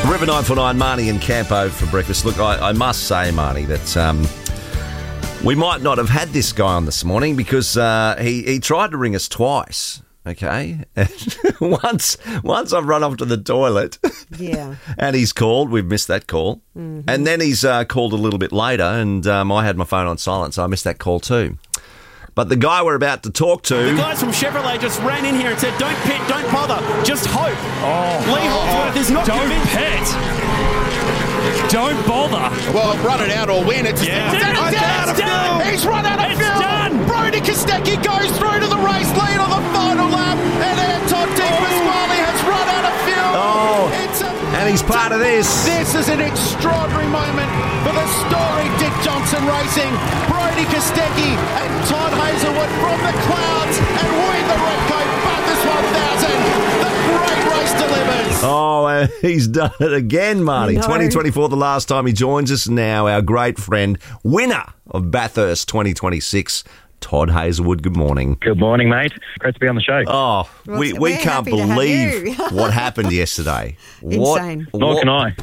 River 949, Marnie and Campo for breakfast. Look, I must say, Marnie, that we might not have had this guy on this morning because he tried to ring us twice, okay? once I've run off to the toilet and he's called. We've missed that call. Mm-hmm. And then he's called a little bit later and I had my phone on silent, so I missed that call too. But the guy we're about to talk to... The guys from Chevrolet just ran in here and said, don't pit, don't bother, just hope. Lee Holdsworth is not convinced. Don't pit. Don't bother. Well, run it out or win. It's done. He's run out of fuel. Done. Brody Kostecki goes through to the race lead on the final lap. And Anton Di Pasquale has run out of fuel. And he's part of this. This is an extraordinary moment for the story Dick Johnson Racing. Brody Kostecki and Todd Hazelwood from the clouds and win the Repco Bathurst 1000. The great race delivers. Oh, he's done it again, Marty. 2024, the last time he joins us now, our great friend, winner of Bathurst 2026, Todd Hazelwood. Good morning. Good morning, mate. Great to be on the show. Oh, we can't believe what happened yesterday. Insane. Nor can I.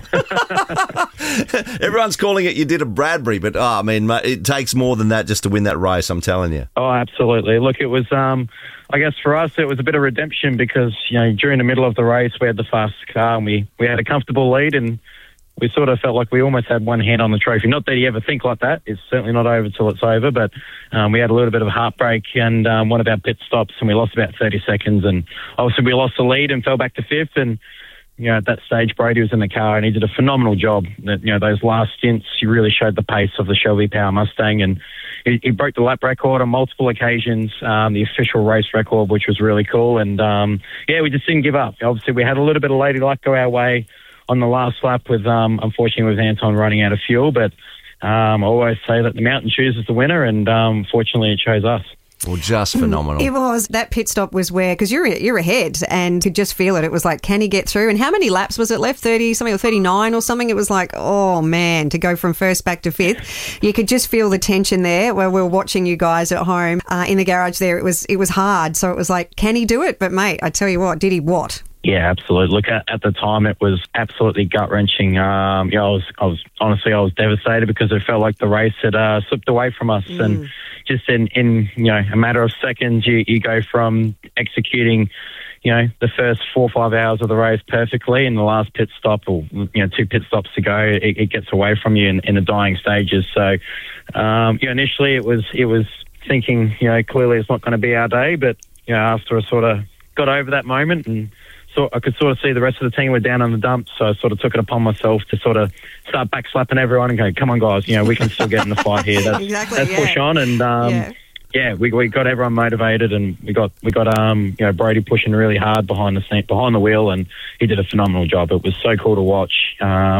Everyone's calling it you did a Bradbury, but it takes more than that just to win that race, I'm telling you. Oh, absolutely. Look, it was, I guess for us, it was a bit of redemption because, during the middle of the race, we had the fastest car and we had a comfortable lead and we sort of felt like we almost had one hand on the trophy. Not that you ever think like that. It's certainly not over till it's over, but we had a little bit of a heartbreak and one of our pit stops and we lost about 30 seconds and obviously we lost the lead and fell back to fifth and, at that stage, Brady was in the car and he did a phenomenal job. Those last stints, he really showed the pace of the Shelby Power Mustang and he broke the lap record on multiple occasions, the official race record, which was really cool. And, we just didn't give up. Obviously, we had a little bit of lady luck go our way on the last lap with, unfortunately, with Anton running out of fuel. But I always say that the mountain chooses the winner, and fortunately, it chose us. Well, just phenomenal. It was. That pit stop was where, because you're ahead and could just feel it. It was like, can he get through? And how many laps was it left? 30 something or 39 or something? It was like, oh man, to go from first back to fifth. You could just feel the tension there where we were watching you guys at home in the garage there. It was hard. So it was like, can he do it? But mate, I tell you what, did he what? Yeah, absolutely. Look, at the time, it was absolutely gut-wrenching. I was devastated because it felt like the race had slipped away from us. And just in a matter of seconds, you go from executing, the first 4 or 5 hours of the race perfectly, and the last pit stop, or 2 pit stops to go, it gets away from you in the dying stages. So, initially it was thinking, clearly it's not going to be our day, but after I sort of got over that moment and so I could sort of see the rest of the team were down on the dumps, so I sort of took it upon myself to sort of start backslapping everyone and go, come on, guys, we can still get in the fight here. Let's push on. And, we got everyone motivated and we got Brady pushing really hard behind the wheel, and he did a phenomenal job. It was so cool to watch.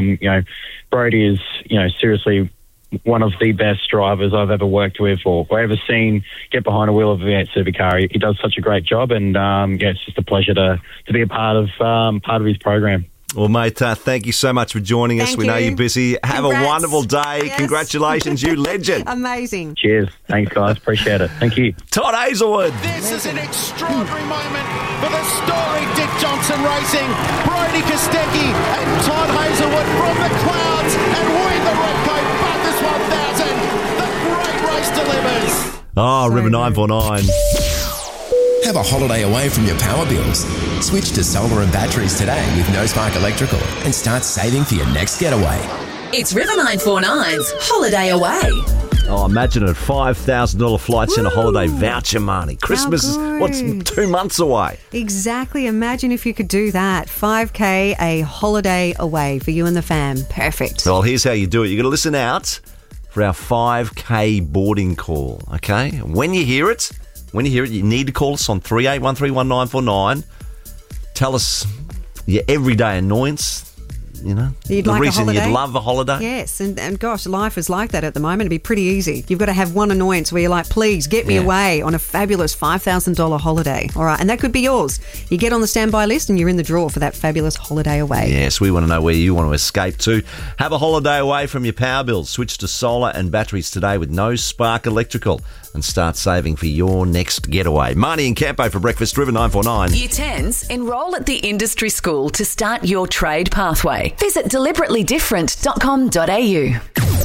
Brady is, seriously one of the best drivers I've ever worked with or ever seen get behind a wheel of a V8 supercar. He does such a great job, and it's just a pleasure to be a part of his program. Well, mate, thank you so much for joining us. We know you're busy. Have a wonderful day. Yes. Congratulations, you legend. Amazing. Cheers. Thanks, guys. Appreciate it. Thank you. Todd Hazelwood. This is an extraordinary moment for the story Dick Johnson Racing. Brody Kostecki and Todd Hazelwood from the clouds and win the Repco Bathurst 1000. The great race delivers. Oh, so River 949. Have a holiday away from your power bills. Switch to solar and batteries today with No Spark Electrical and start saving for your next getaway. It's River 949's Holiday Away. Oh, imagine it. $5,000 flights and a holiday voucher money. Christmas is, 2 months away? Exactly. Imagine if you could do that. $5,000, a holiday away for you and the fam. Perfect. Well, here's how you do it. You've got to listen out for our $5,000 boarding call, okay? When you hear it, you need to call us on 38131949. Tell us your everyday annoyance. You'd the like reason a holiday? You'd love a holiday. Yes, and gosh, life is like that at the moment. It'd be pretty easy. You've got to have one annoyance where you're like, please get me away on a fabulous $5,000 holiday. All right, and that could be yours. You get on the standby list and you're in the draw for that fabulous holiday away. Yes, we want to know where you want to escape to. Have a holiday away from your power bills. Switch to solar and batteries today with No Spark Electrical and start saving for your next getaway. Marnie and Campo for breakfast, River 949. Year 10s, enrol at the industry school to start your trade pathway. Highway. Visit deliberately-different.com.au.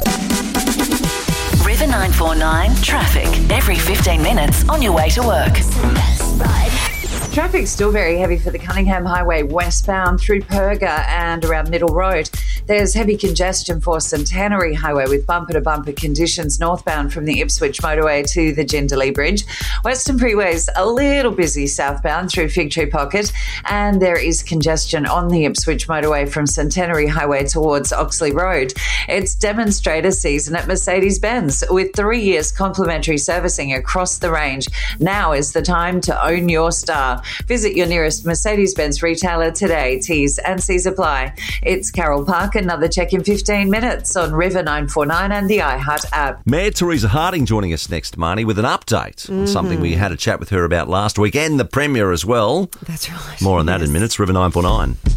River 949 traffic every 15 minutes on your way to work. Traffic's still very heavy for the Cunningham Highway westbound through Perga and around Middle Road. There's heavy congestion for Centenary Highway with bumper-to-bumper conditions northbound from the Ipswich motorway to the Jindalee Bridge. Western Freeway's a little busy southbound through Fig Tree Pocket, and there is congestion on the Ipswich motorway from Centenary Highway towards Oxley Road. It's demonstrator season at Mercedes-Benz with 3 years complimentary servicing across the range. Now is the time to own your star. Visit your nearest Mercedes-Benz retailer today. T's and C's apply. It's Carol Park. Another check in 15 minutes on River 949 and the iHeart app. Mayor Teresa Harding joining us next, Marnie, with an update on something we had a chat with her about last week and the Premier as well. That's right. More on that in minutes. River 949.